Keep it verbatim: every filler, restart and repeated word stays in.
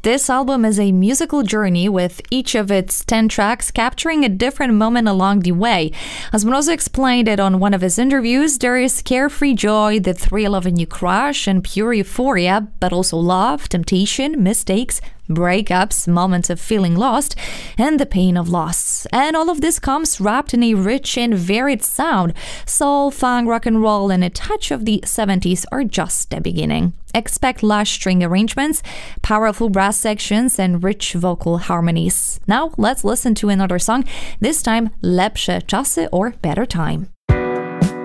This album is a musical journey with each of its ten tracks capturing a different moment along the way. As Moroso explained it on one of his interviews, there is carefree joy, the thrill of a new crush, and pure euphoria, but also love, temptation, mistakes, breakups, moments of feeling lost, and the pain of loss. And all of this comes wrapped in a rich and varied sound. Soul, funk, rock and roll, and a touch of the seventies are just the beginning. Expect lush string arrangements, powerful brass sections, and rich vocal harmonies. Now let's listen to another song, this time Lepsze czasy or Better Time.